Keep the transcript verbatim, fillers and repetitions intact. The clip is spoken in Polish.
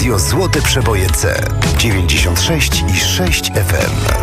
Radio Złote Przeboje C dziewięćdziesiąt sześć i sześć F M.